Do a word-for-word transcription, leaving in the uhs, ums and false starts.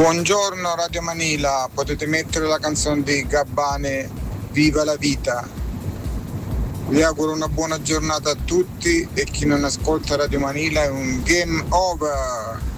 Buongiorno Radio Manila, potete mettere la canzone di Gabbane, Viva la vita. Vi auguro una buona giornata a tutti e chi non ascolta Radio Manila è un game over.